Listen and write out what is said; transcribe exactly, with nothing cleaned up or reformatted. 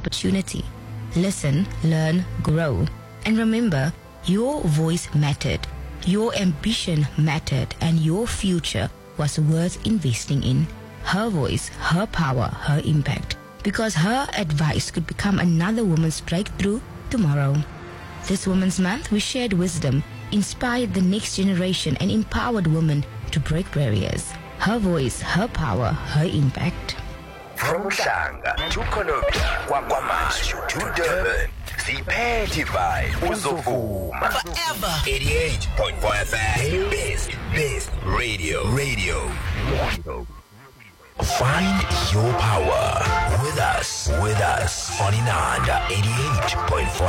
opportunity. Listen, learn, grow. And remember, your voice mattered, your ambition mattered, and your future was worth investing in. Her voice, her power, her impact. Because her advice could become another woman's breakthrough tomorrow. This Women's Month, we shared wisdom, inspired the next generation, and empowered women to break barriers. Her voice, her power, her impact. From Mhlanga to Colombia, KwaMashu to Durban, Siphethe by Uzovuma. Forever. eighty-eight point four F M. Best, best radio. Radio. Find your power with us. With us on Inanda eighty-eight point four.